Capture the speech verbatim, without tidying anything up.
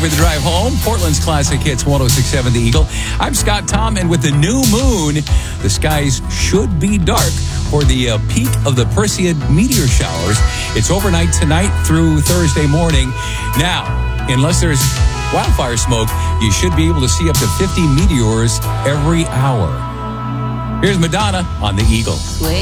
for the drive home. Portland's Classic Hits one oh six point seven The Eagle. I'm Scott Tom, and with the new moon, the skies should be dark for the uh, peak of the Perseid meteor showers. It's overnight tonight through Thursday morning. Now, unless there's wildfire smoke, you should be able to see up to fifty meteors every hour. Here's Madonna on The Eagle.